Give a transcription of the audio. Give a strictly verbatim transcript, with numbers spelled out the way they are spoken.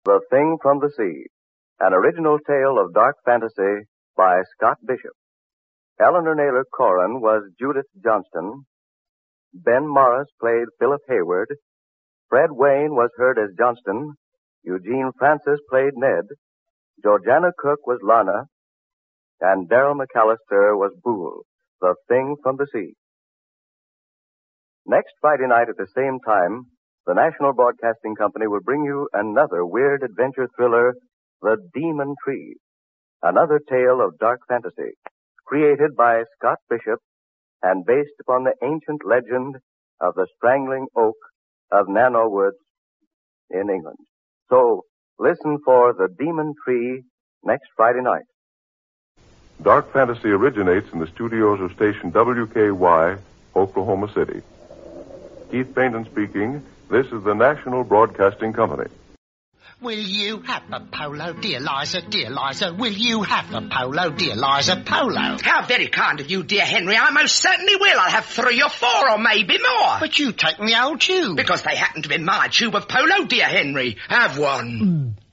The Thing from the Sea, an original tale of dark fantasy by Scott Bishop. Eleanor Naylor Corrin was Judith Johnston. Ben Morris played Philip Hayward. Fred Wayne was heard as Johnston. Eugene Francis played Ned. Georgiana Cook was Lana. And Darrell McAllister was Boole, the Thing from the Sea. Next Friday night at the same time, the National Broadcasting Company will bring you another weird adventure thriller, The Demon Tree, another tale of dark fantasy, created by Scott Bishop and based upon the ancient legend of the strangling oak of Nano Woods in England. So, listen for The Demon Tree next Friday night. Dark fantasy originates in the studios of station W K Y, Oklahoma City. Keith Bainton speaking. This is the National Broadcasting Company. Will you have a polo, dear Liza, dear Liza? Will you have a polo, dear Liza, polo? How very kind of you, dear Henry. I most certainly will. I'll have three or four or maybe more. But you take me old tube. Because they happen to be my tube of polo, dear Henry. Have one. Mm.